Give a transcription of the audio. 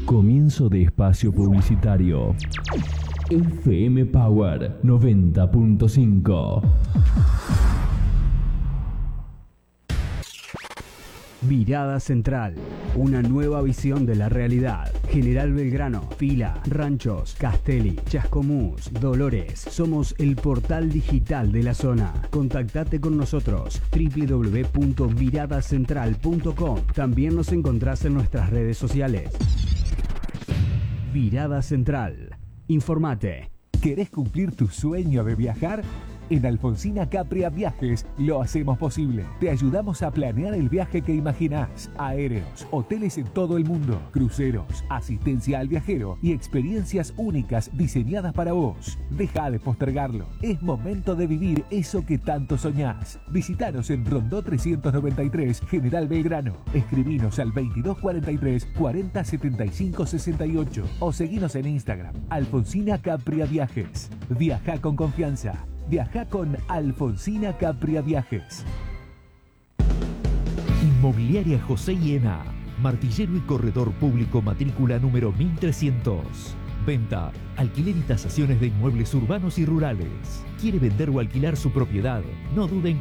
Comienzo de espacio publicitario. FM Power 90.5. Mirada Central, una nueva visión de la realidad. General Belgrano, Fila, Ranchos, Castelli, Chascomús, Dolores. Somos el portal digital de la zona. Contactate con nosotros, www.miradacentral.com. También nos encontrás en nuestras redes sociales. Mirada Central. Informate. ¿Querés cumplir tu sueño de viajar? En Alfonsina Capria Viajes lo hacemos posible. Te ayudamos a planear el viaje que imaginás. Aéreos, hoteles en todo el mundo, cruceros, asistencia al viajero y experiencias únicas diseñadas para vos. Deja de postergarlo. Es momento de vivir eso que tanto soñás. Visítanos en Rondó 393, General Belgrano. Escribinos al 2243 40 75 68 o seguinos en Instagram, Alfonsina Capria Viajes. Viaja con confianza. Viaja con Alfonsina Capria Viajes. Inmobiliaria José Iena, martillero y corredor público, matrícula número 1300. Venta, alquiler y tasaciones de inmuebles urbanos y rurales. ¿Quiere vender o alquilar su propiedad? No duden en